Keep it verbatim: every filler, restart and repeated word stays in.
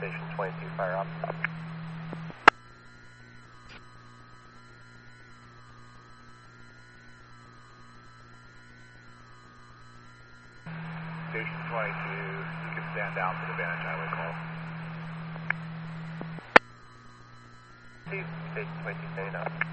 Station twenty-two, fire up. Station twenty-two, you can stand down for the Vantage Highway call. Station twenty-two, standing up.